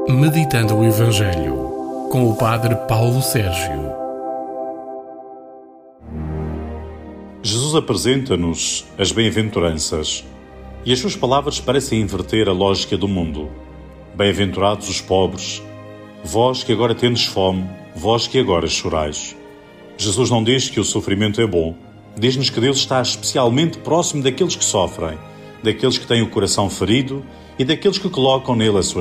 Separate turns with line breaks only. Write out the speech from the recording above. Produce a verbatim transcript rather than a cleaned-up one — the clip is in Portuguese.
Meditando o Evangelho, com o Padre Paulo Sérgio.
Jesus apresenta-nos as bem-aventuranças e as suas palavras parecem inverter a lógica do mundo. Bem-aventurados os pobres, vós que agora tendes fome, vós que agora chorais. Jesus não diz que o sofrimento é bom, diz-nos que Deus está especialmente próximo daqueles que sofrem, daqueles que têm o coração ferido e daqueles que colocam nele a sua